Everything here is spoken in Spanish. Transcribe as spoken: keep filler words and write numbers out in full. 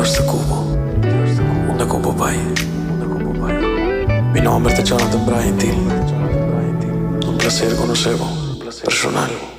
Dios de Cubo, un de Cubo Pai. Mi nome è Jonathan Bryant. Un placer conocerlo, personal.